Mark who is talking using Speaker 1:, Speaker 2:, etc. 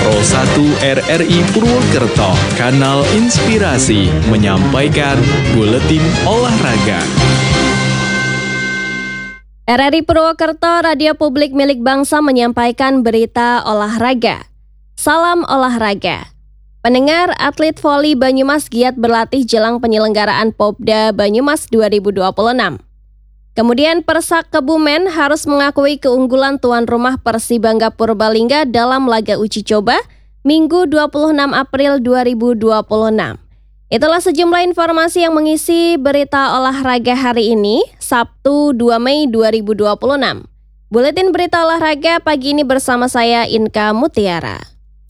Speaker 1: Pro 1 RRI Purwokerto, Kanal Inspirasi, menyampaikan Buletin Olahraga.
Speaker 2: RRI Purwokerto, radio publik milik bangsa menyampaikan berita olahraga. Salam olahraga. Pendengar, atlet voli Banyumas giat berlatih jelang penyelenggaraan Popda Banyumas 2026. Kemudian Persak Kebumen harus mengakui keunggulan tuan rumah Persibangga Purbalingga dalam laga uji coba Minggu 26 April 2026. Itulah sejumlah informasi yang mengisi berita olahraga hari ini, Sabtu 2 Mei 2026. Buletin berita olahraga pagi ini bersama saya Inka Mutiara.